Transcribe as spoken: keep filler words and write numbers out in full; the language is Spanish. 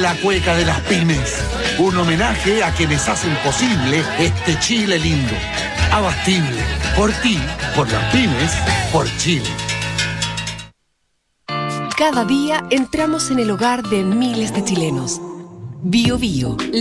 La cueca de las pymes. Un homenaje a quienes hacen posible este Chile lindo. Abastible. Por ti, por las pymes, por Chile. Cada día entramos en el hogar de miles de chilenos. Bio Bio,